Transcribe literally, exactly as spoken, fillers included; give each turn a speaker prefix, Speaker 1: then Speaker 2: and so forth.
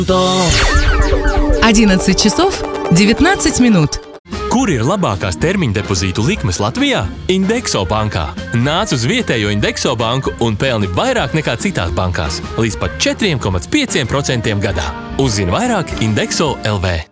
Speaker 1: одиннадцать часов девятнадцать минут.
Speaker 2: Kur ir labākās termiņa depozītu likmes Latvijā? Indexo bankā. Nāc uz vietējo Indexo banku un pelni vairāk nekā citās bankās. Līdz pat četri komats pieci procenti gadā. Uzzini vairāk Indexo L V.